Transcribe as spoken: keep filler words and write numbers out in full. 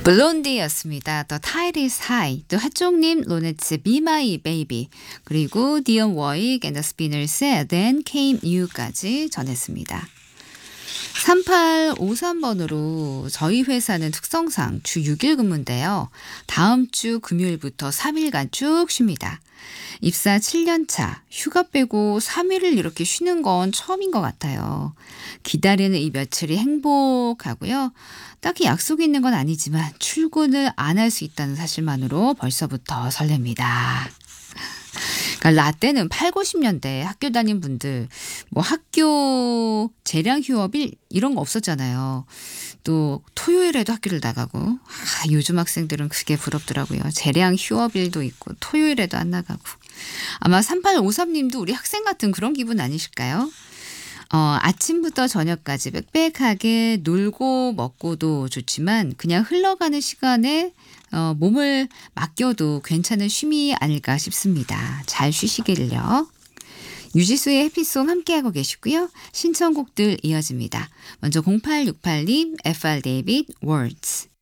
블론디였습니다. The Tide is High. 또 하종님, 로네츠 Be My Baby. 그리고 디언 워익 앤더 스피너스의 Then Came You까지 전했습니다. 삼팔오삼 번으로 저희 회사는 특성상 주 육 일 근무인데요. 다음 주 금요일부터 삼 일간 쭉 쉽니다. 입사 칠 년 차, 휴가 빼고 삼 일을 이렇게 쉬는 건 처음인 것 같아요. 기다리는 이 며칠이 행복하고요. 딱히 약속이 있는 건 아니지만 출근을 안 할 수 있다는 사실만으로 벌써부터 설렙니다. 그러니까 라떼는 팔구십 년대 학교 다닌 분들 뭐 학교 재량 휴업일 이런 거 없었잖아요. 또 토요일에도 학교를 나가고 아, 요즘 학생들은 그게 부럽더라고요. 재량 휴업일도 있고 토요일에도 안 나가고. 아마 삼팔오삼 님도 우리 학생 같은 그런 기분 아니실까요? 어, 아침부터 저녁까지 빽빽하게 놀고 먹고도 좋지만 그냥 흘러가는 시간에 어, 몸을 맡겨도 괜찮은 쉼이 아닐까 싶습니다. 잘 쉬시길요. 유지수의 해피송 함께하고 계시고요. 신청곡들 이어집니다. 먼저 공팔육팔 님 에프알 데이빗 Words.